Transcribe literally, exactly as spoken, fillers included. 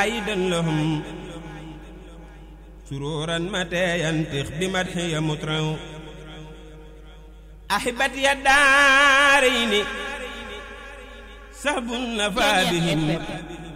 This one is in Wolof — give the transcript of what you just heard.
عيدا لهم سرورا متى ينتخ بمدحي مطرو أحبتي الدارين سهب نفى بهم